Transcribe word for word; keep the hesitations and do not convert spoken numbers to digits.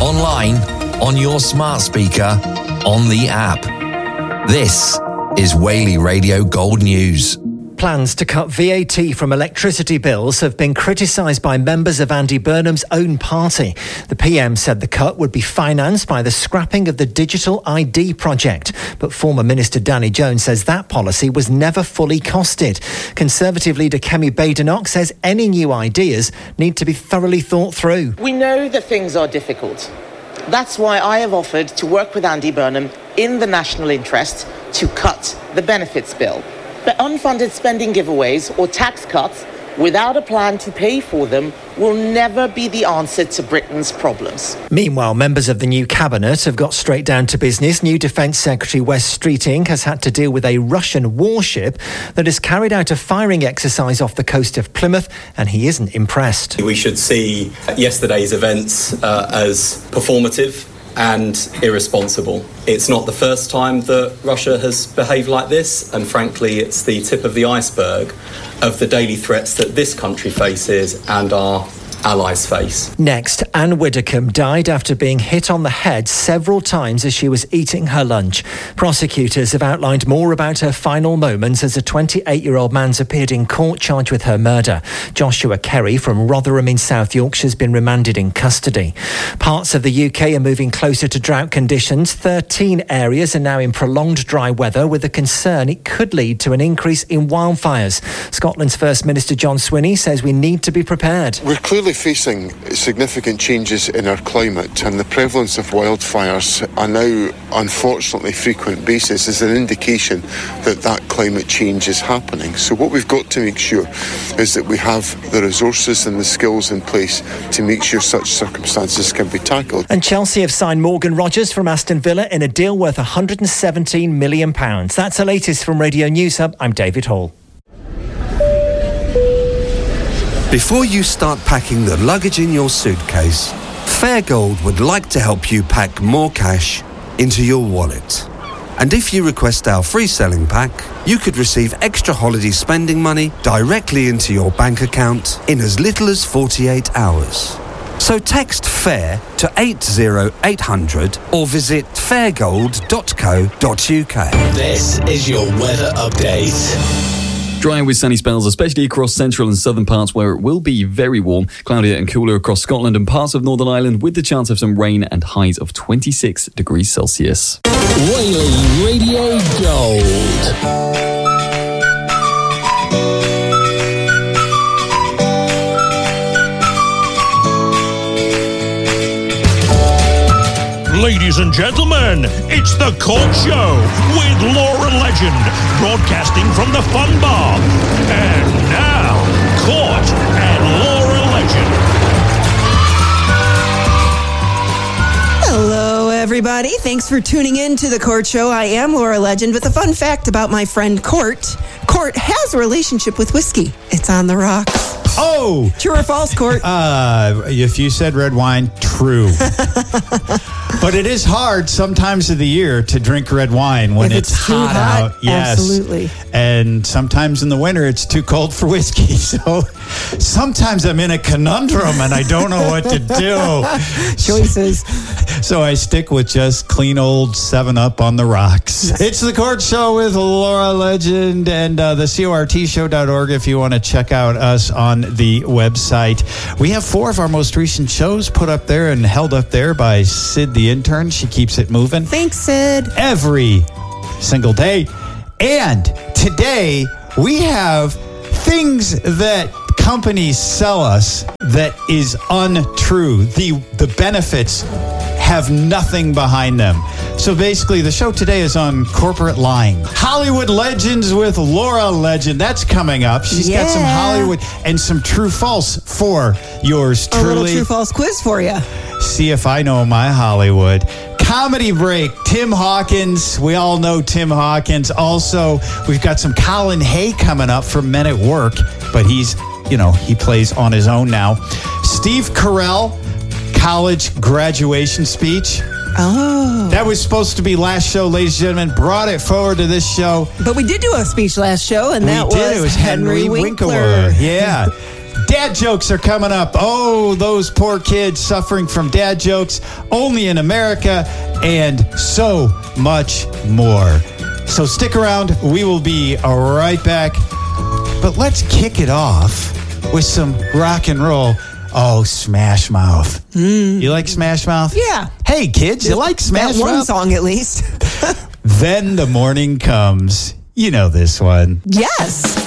online, on your smart speaker, on the app. This is Whaley Radio Gold News. Plans to cut V A T from electricity bills have been criticised by members of Andy Burnham's own party. The P M said the cut would be financed by the scrapping of the Digital I D project. But former Minister Danny Jones says that policy was never fully costed. Conservative leader Kemi Badenoch says any new ideas need to be thoroughly thought through. We know that things are difficult. That's why I have offered to work with Andy Burnham in the national interest to cut the benefits bill. But unfunded spending giveaways or tax cuts without a plan to pay for them will never be the answer to Britain's problems. Meanwhile, members of the new cabinet have got straight down to business. New Defence Secretary Wes Streeting has had to deal with a Russian warship that has carried out a firing exercise off the coast of Plymouth, and he isn't impressed. We should see yesterday's events uh, as performative and irresponsible. It's not the first time that Russia has behaved like this, and frankly it's the tip of the iceberg of the daily threats that this country faces and our allies face. Next, Anne Widdecombe died after being hit on the head several times as she was eating her lunch. Prosecutors have outlined more about her final moments as a twenty-eight-year-old man's appeared in court charged with her murder. Joshua Kerry from Rotherham in South Yorkshire has been remanded in custody. Parts of the U K are moving closer to drought conditions. thirteen areas are now in prolonged dry weather, with a concern it could lead to an increase in wildfires. Scotland's First Minister John Swinney says we need to be prepared. We're clearly facing significant changes in our climate, and the prevalence of wildfires on now unfortunately frequent basis is an indication that that climate change is happening. So what we've got to make sure is that we have the resources and the skills in place to make sure such circumstances can be tackled. And Chelsea have signed Morgan Rogers from Aston Villa in a deal worth one hundred seventeen million pounds. That's the latest from Radio News Hub. I'm David Hall. Before you start packing the luggage in your suitcase, Fairgold would like to help you pack more cash into your wallet. And if you request our free selling pack, you could receive extra holiday spending money directly into your bank account in as little as forty-eight hours. So text FAIR to eight zero eight hundred or visit fairgold dot co dot uk. This is your weather update. Dry with sunny spells, especially across central and southern parts where it will be very warm. Cloudier and cooler across Scotland and parts of Northern Ireland with the chance of some rain and highs of twenty-six degrees Celsius. Whaley Radio Gold. Ladies and gentlemen, it's The Court Show with Laura Legend, broadcasting from the Fun Bar. And now, Court and Laura Legend. Hello, everybody. Thanks for tuning in to The Court Show. I am Laura Legend with a fun fact about my friend Court. Court has a relationship with whiskey. It's on the rocks. Oh! True or false, Court? Uh, if you said red wine, true. But it is hard sometimes of the year to drink red wine when if it's, it's hot, hot out. Yes. Absolutely. And sometimes in the winter it's too cold for whiskey. So sometimes I'm in a conundrum and I don't know what to do. Choices. So I stick with just clean old seven up on the rocks. Yes. It's The Court Show with Laura Legend and uh, the C O R T show dot org if you want to check out us on the website. We have four of our most recent shows put up there and held up there by Sid the intern. She keeps it moving. Thanks, Sid. Every single day. And today we have things that companies sell us that is untrue. The the benefits have nothing behind them. So basically, the show today is on corporate lying. Hollywood Legends with Laura Legend. That's coming up. She's yeah. got some Hollywood and some true false for yours truly. A little true false quiz for you. See if I know my Hollywood. Comedy break. Tim Hawkins. We all know Tim Hawkins. Also, we've got some Colin Hay coming up from Men at Work, but he's, you know, he plays on his own now. Steve Carell, college graduation speech. Oh. That was supposed to be last show, ladies and gentlemen. Brought it forward to this show. But we did do a speech last show, and that we did. was, it was Henry, Henry Winkler. Winkler. Yeah. Dad jokes are coming up. Oh, those poor kids suffering from dad jokes only in America, and so much more. So stick around. We will be right back. But let's kick it off with some rock and roll. Oh, Smash Mouth. Mm. You like Smash Mouth? Yeah. Hey, kids, you like Smash that Mouth? one song at least. Then the morning comes. You know this one. Yes.